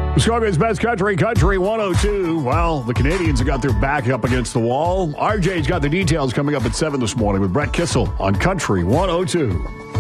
Muskoka's best country 102. Well, the Canadians have got their back up against the wall. RJ's got the details coming up at 7 this morning with Brett Kissel on Country 102.